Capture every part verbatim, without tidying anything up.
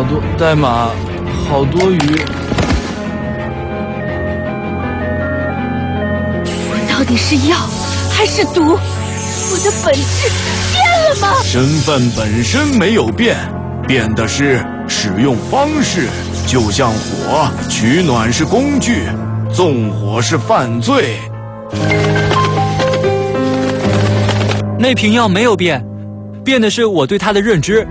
好多代码，好多余。 我到底是药还是毒？我的本质变了吗？ 身份本身没有变，变的是使用方式。就像火，取暖是工具，纵火是犯罪。 那瓶药没有变，变的是我对它的认知。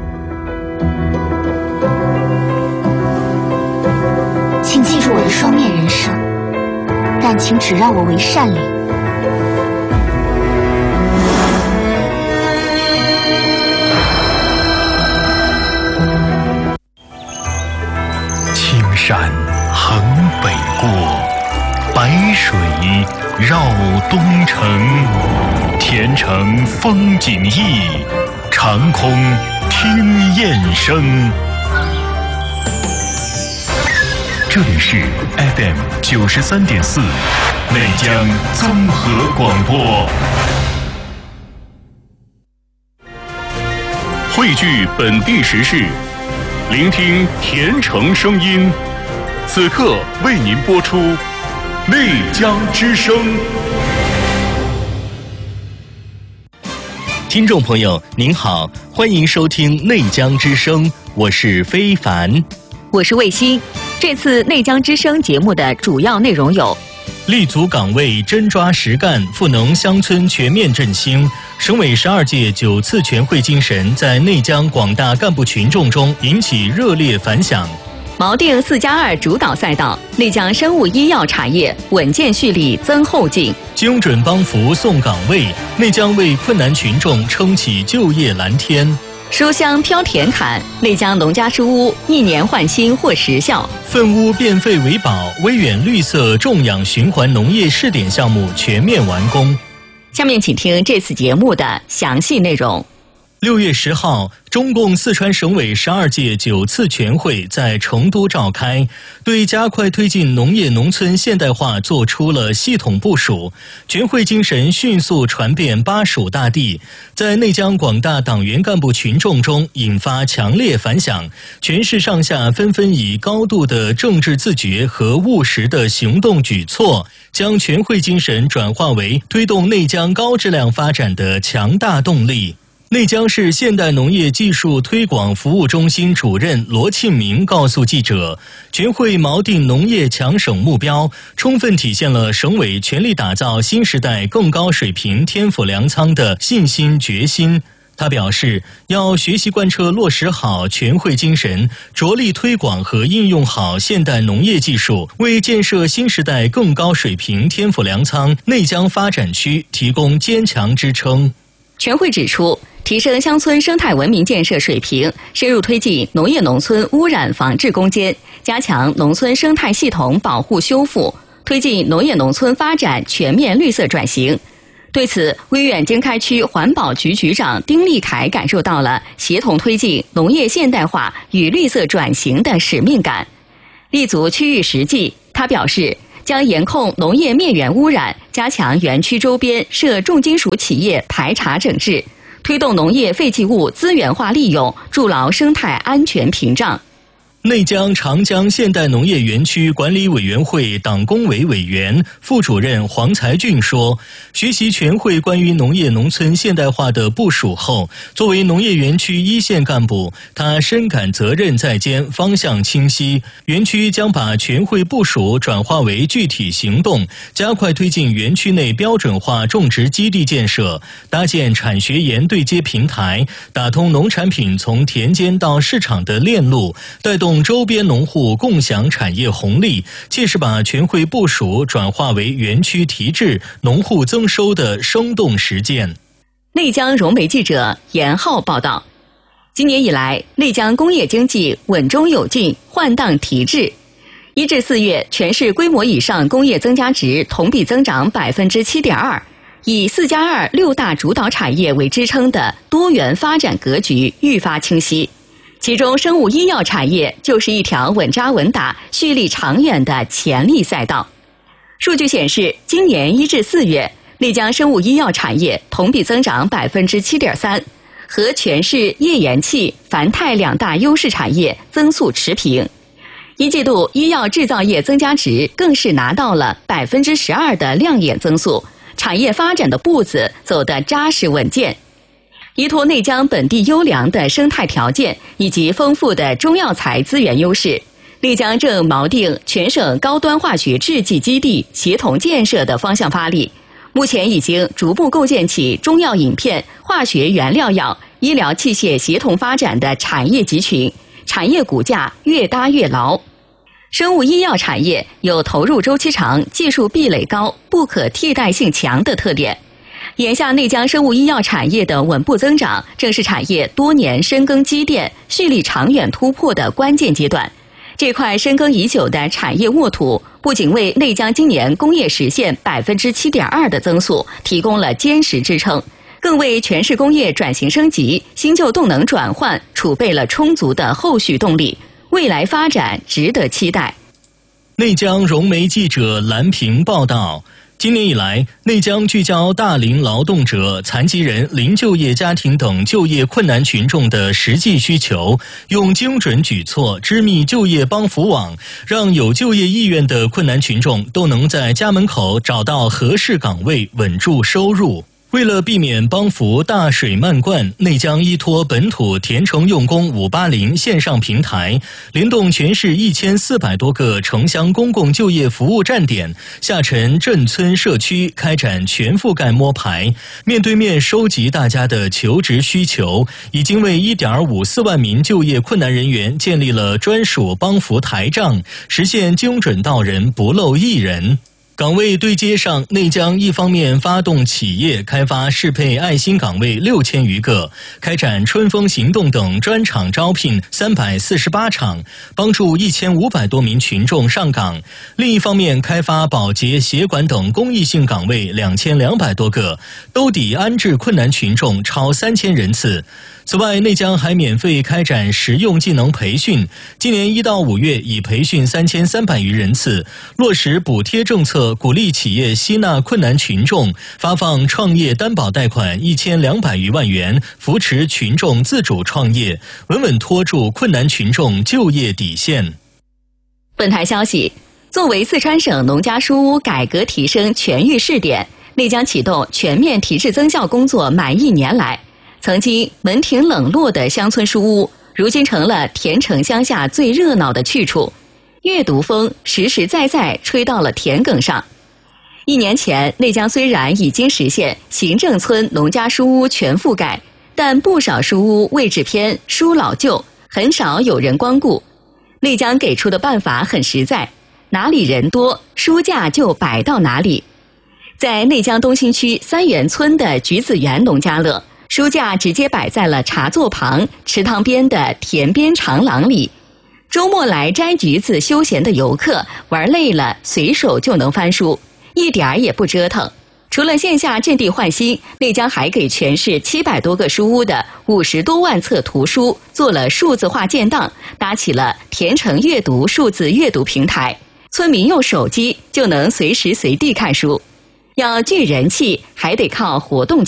请记住我的双面人生，但请只让我为善灵。 青山横北过，白水绕东城。前程风景异，长空听雁声。这里是 F M 九十三点四内江综合广播，汇聚本地时事，聆听甜城声音。此刻为您播出内江之声。听众朋友您好，欢迎收听内江之声，我是非凡， 我是卫星。这次内江之声节目的主要内容有： 立足岗位，真抓实干，赋能乡村全面振兴。省委十二届九次全会精神在内江广大干部群众中引起热烈反响。 锚定四加二主导赛道，内江生物医药产业稳健蓄力增后劲。 精准帮扶送岗位，内江为困难群众撑起就业蓝天。 书香飘田坎，内江农家书屋一年换新获实效。 粪污变废为宝，威远绿色种养循环农业试点项目全面完工。 下面请听这次节目的详细内容。 六月十号，中共四川省委十二届九次全会在成都召开，对加快推进农业农村现代化作出了系统部署。全会精神迅速传遍巴蜀大地，在内江广大党员干部群众中引发强烈反响。全市上下纷纷以高度的政治自觉和务实的行动举措，将全会精神转化为推动内江高质量发展的强大动力。内江市现代农业技术推广服务中心主任罗庆明告诉记者，全会锚定农业强省目标，充分体现了省委全力打造新时代更高水平天府粮仓的信心决心。他表示，要学习贯彻落实好全会精神，着力推广和应用好现代农业技术，为建设新时代更高水平天府粮仓内江发展区提供坚强支撑。 全会指出，提升乡村生态文明建设水平，深入推进农业农村污染防治攻坚，加强农村生态系统保护修复，推进农业农村发展全面绿色转型。对此，威远经开区环保局局长丁立凯感受到了协同推进农业现代化与绿色转型的使命感。立足区域实际，他表示，将严控农业灭源污染，加强园区周边涉重金属企业排查整治，推动农业废弃物资源化利用，筑牢生态安全屏障。 内江长江现代农业园区管理委员会党工委委员、副主任黄才俊说，学习全会关于农业农村现代化的部署后，作为农业园区一线干部，他深感责任在肩，方向清晰。园区将把全会部署转化为具体行动，加快推进园区内标准化种植基地建设，搭建产学研对接平台，打通农产品从田间到市场的链路，带动周边农户共享产业红利，切实把全会部署转化为园区提质、农户增收的生动实践。 内江融媒记者严浩报道，今年以来，内江工业经济稳中有进，换档提质。一至四月，全市规模以上工业增加值同比增长百分之七点二，以四加二六大主导产业为支撑的多元发展格局愈发清晰。其中，生物医药产业就是一条稳扎稳打、蓄力长远的潜力赛道。数据显示，今年一至四月，内江生物医药产业同比增长百分之七点三， 和全市页岩气、钒钛两大优势产业增速持平。一季度医药制造业增加值更是拿到了百分之十二的亮眼增速，产业发展的步子走得扎实稳健。依托内江本地优良的生态条件以及丰富的中药材资源优势，丽江正锚定全省高端化学制剂基地协同建设的方向发力，目前已经逐步构建起中药饮片、化学原料药、医疗器械协同发展的产业集群，产业骨架越搭越牢。生物医药产业有投入周期长、技术壁垒高、不可替代性强的特点。眼下内江生物医药产业的稳步增长，正是产业多年深耕积淀、蓄力长远突破的关键阶段。这块深耕已久的产业沃土，不仅为内江今年工业实现百分之七点二的增速提供了坚实支撑，更为全市工业转型升级、新旧动能转换储备了充足的后续动力。未来发展值得期待。 内江融媒记者蓝平报道，今年以来，内江聚焦大龄劳动者、残疾人、零就业家庭等就业困难群众的实际需求，用精准举措织密就业帮扶网，让有就业意愿的困难群众都能在家门口找到合适岗位，稳住收入。为了避免帮扶大水漫灌，内江依托本土田城用工五八零线上平台，联动全市一千四百多个城乡公共就业服务站点，下沉镇村社区，开展全覆盖摸排，面对面收集大家的求职需求，已经为 一点五四万名就业困难人员建立了专属帮扶台账，实现精准到人，不漏一人。岗位对接上，内江一方面发动企业开发适配爱心岗位六千余个，开展春风行动等专场招聘三百四十八场，帮助一千五百多名群众上岗；另一方面，开发保洁、协管等公益性岗位两千两百多个，兜底安置困难群众超三千人次。此外，内江还免费开展实用技能培训，今年一到五月已培训三千三百余人次，落实补贴政策，鼓励企业吸纳困难群众，发放创业担保贷款一千两百余万元，扶持群众自主创业，稳稳拖住困难群众就业底线。 本台消息，作为四川省农家书屋改革提升全域试点，内江启动全面提质增效工作满一年来，曾经门庭冷落的乡村书屋，如今成了田城乡下最热闹的去处。阅读风实实在在吹到了田埂上。一年前，内江虽然已经实现行政村农家书屋全覆盖，但不少书屋位置偏，书老旧，很少有人光顾。内江给出的办法很实在，哪里人多，书架就摆到哪里。在内江东新区三元村的橘子园农家乐，书架直接摆在了茶座旁、池塘边的田边长廊里。周末来摘橘子休闲的游客，玩累了随手就能翻书，一点儿也不折腾。除了线下阵地换新，内江还给全市七百多个书屋的五十多万册图书做了数字化建档，搭起了田城阅读数字阅读平台，村民用手机就能随时随地看书。要聚人气，还得靠活动